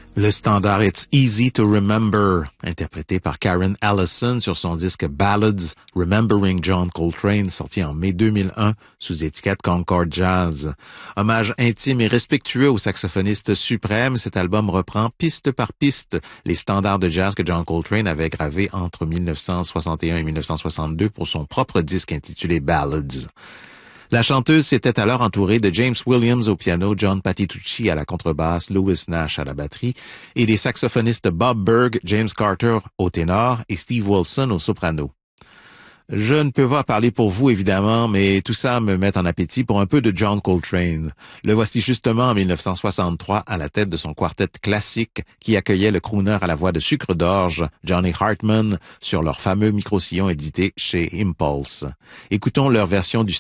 Le standard It's Easy to Remember, interprété par Karen Allison sur son disque Ballads, Remembering John Coltrane, sorti en mai 2001 sous étiquette Concord Jazz. Hommage intime et respectueux au saxophoniste suprême, cet album reprend piste par piste les standards de jazz que John Coltrane avait gravés entre 1961 et 1962 pour son propre disque intitulé Ballads. La chanteuse s'était alors entourée de James Williams au piano, John Patitucci à la contrebasse, Louis Nash à la batterie et des saxophonistes Bob Berg, James Carter au ténor et Steve Wilson au soprano. Je ne peux pas parler pour vous, évidemment, mais tout ça me met en appétit pour un peu de John Coltrane. Le voici justement en 1963 à la tête de son quartet classique qui accueillait le crooner à la voix de sucre d'orge, Johnny Hartman, sur leur fameux micro-sillon édité chez Impulse. Écoutons leur version du